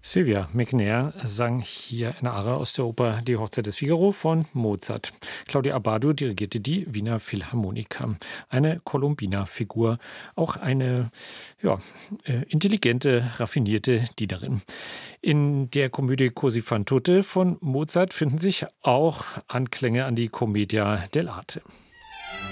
Sylvia McNair sang hier eine Arie aus der Oper Die Hochzeit des Figaro von Mozart. Claudia Abbado dirigierte die Wiener Philharmoniker. Eine Columbina-Figur, auch eine intelligente, raffinierte Dienerin. In der Komödie Così fan tutte von Mozart finden sich auch Anklänge an die Commedia dell'arte.